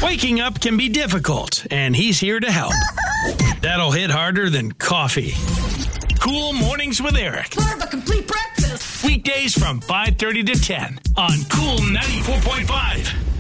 Waking up can be difficult, and he's here to help. That'll hit harder than coffee. Cool Mornings with Eric. More of a complete breakfast. Weekdays from 5:30 to 10 on Cool 94.5.